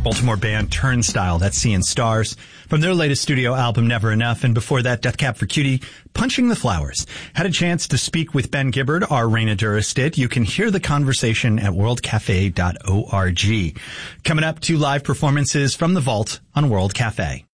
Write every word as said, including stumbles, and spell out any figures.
Baltimore band Turnstile, that's Seeing Stars, from their latest studio album, Never Enough, and before that, Death Cab for Cutie, Punching the Flowers. Had a chance to speak with Ben Gibbard, our Raina Duras did. You can hear the conversation at world cafe dot org. Coming up, two live performances from the Vault on World Cafe.